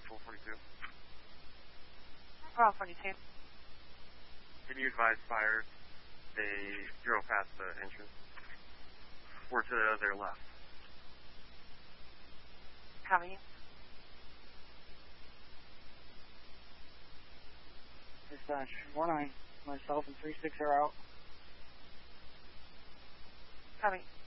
42. Bravo 42. Can you advise fires? They drove past the entrance. Or to their left. Copy. Dispatch 49. Myself and 36 are out. Copy.